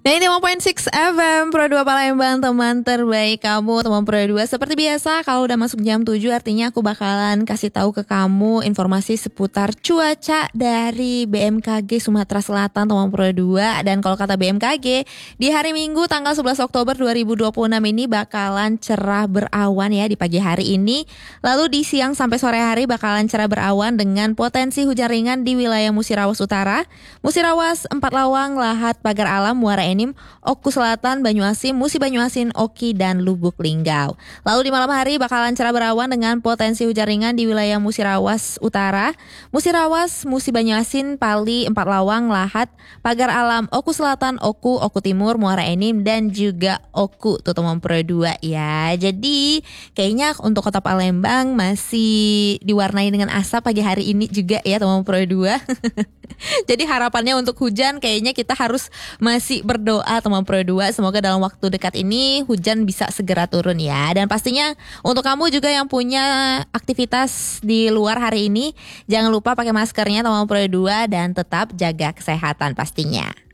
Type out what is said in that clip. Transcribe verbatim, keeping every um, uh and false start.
sembilan puluh lima koma enam F M Pro dua Palembang, teman terbaik kamu, teman Pro dua. Seperti biasa, kalau udah masuk jam tujuh artinya aku bakalan kasih tahu ke kamu informasi seputar cuaca dari B M K G Sumatera Selatan, teman Pro dua. Dan kalau kata B M K G, di hari Minggu tanggal sebelas Oktober dua ribu dua puluh enam ini bakalan cerah berawan ya di pagi hari ini. Lalu di siang sampai sore hari bakalan cerah berawan dengan potensi hujan ringan di wilayah Musirawas Utara, Musirawas, Empat Lawang, Lahat, Pagar Alam, Muara Enim, Oku Selatan, Banyuasin, Musi Banyuasin, Oki, dan Lubuk Linggau. Lalu di malam hari bakalan cerah berawan dengan potensi hujan ringan di wilayah Musirawas Utara, Musirawas, Musi Banyuasin, Pali, Empat Lawang, Lahat, Pagar Alam, Oku Selatan, Oku, Oku Timur, Muara Enim, dan juga Oku, tuh teman Pro dua ya. Jadi kayaknya untuk kota Palembang masih diwarnai dengan asap pagi hari ini juga ya teman Pro dua. Jadi harapannya untuk hujan kayaknya kita harus masih berdoa teman Pro dua. Semoga dalam waktu dekat ini hujan bisa segera turun ya. Dan pastinya untuk kamu juga yang punya aktivitas di luar hari ini, jangan lupa pakai maskernya teman Pro dua dan tetap jaga kesehatan pastinya.